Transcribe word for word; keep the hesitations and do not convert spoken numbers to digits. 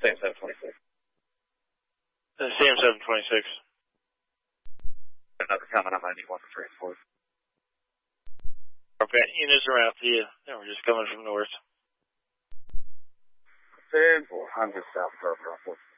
Same seven twenty-six. Uh, C M seven twenty-six. Another comment, I might need one for transport. Okay, units are out to you. And we're just coming from north. ten four hundred South Curve,